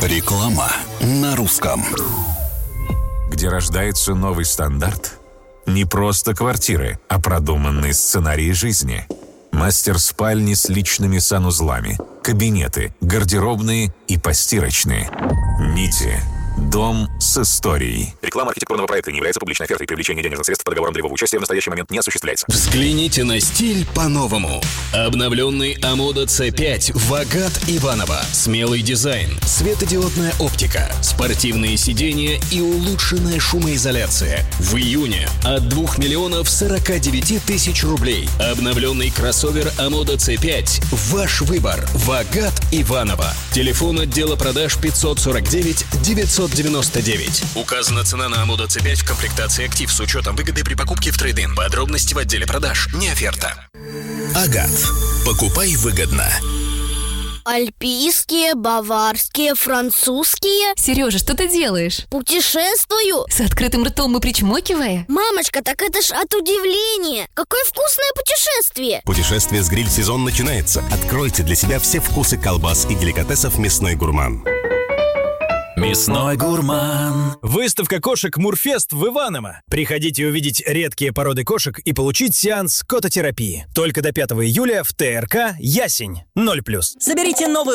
Реклама на русском. Где рождается новый стандарт? Не просто квартиры, а продуманные сценарии жизни. Мастер-спальни с личными санузлами, кабинеты, гардеробные и постирочные. Нити. Дом с историей. Реклама архитектурного проекта не является публичной офертой. Привлечение денежных средств по договорам долевого участия в настоящий момент не осуществляется. Взгляните на стиль по-новому. Обновленный Амода C5 Вагат Иваново. Смелый дизайн, светодиодная оптика, спортивные сиденья и улучшенная шумоизоляция. В июне от 2 миллионов 49 тысяч рублей. Обновленный кроссовер Амода C5. Ваш выбор. Вагат Иваново. Телефон отдела продаж 549 999. Указана цена на Амода C5 в комплектации «Актив» с учетом выгоды при покупке в трейд-ин. Подробности в отделе продаж. Не оферта. Агат. Покупай выгодно. Альпийские, баварские, французские. Сережа, что ты делаешь? Путешествую. С открытым ртом и причмокивая? Мамочка, так это ж от удивления. Какое вкусное путешествие. Путешествие с гриль-сезон начинается. Откройте для себя все вкусы колбас и деликатесов «Мясной гурман». Мясной гурман. Выставка кошек Мурфест в Иваново. Приходите увидеть редкие породы кошек и получить сеанс кототерапии. Только до 5 июля в ТРК «Ясень». 0+. Заберите новую